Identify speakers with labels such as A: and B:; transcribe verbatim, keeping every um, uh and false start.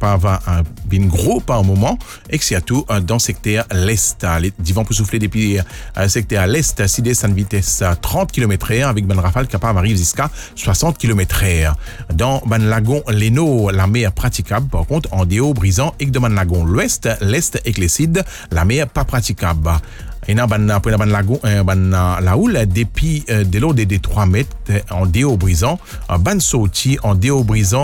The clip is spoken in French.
A: capable un bien gros par un moment et que surtout dans le secteur l'est. Les vents pour souffler depuis le secteur l'est, si descend à vitesse trente kilomètres heure avec ben rafale capable arrive jusqu'à soixante kilomètres heure. Dans ben lagon l'Eno, la mer praticable par contre en déo brisant et que dans ben lagon l'ouest, l'est et que les cides, la mer pas praticable. Et dans ban pour ban lagon ban la houle depuis de l'eau de trois mètres en déo brisant ban sorti en déo brisant